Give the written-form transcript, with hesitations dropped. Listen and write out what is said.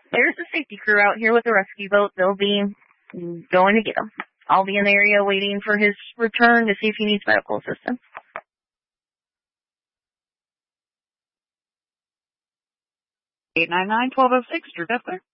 There's a safety crew out here with a rescue boat. They'll be going to get him. I'll be in the area waiting for his return to see if he needs medical assistance. 899-1206, Drew Bethler.